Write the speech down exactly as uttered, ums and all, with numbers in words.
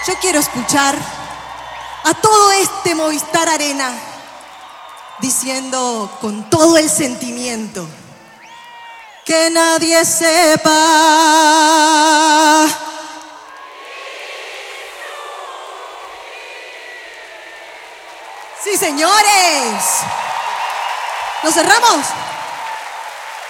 Yo quiero escuchar a todo este Movistar Arena diciendo con todo el sentimiento: que nadie sepa. Sí, señores. ¿Nos cerramos?